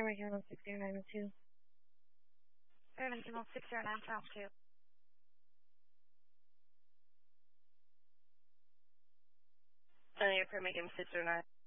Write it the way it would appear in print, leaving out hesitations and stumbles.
American 60902. International 609 South 2. You're American 609.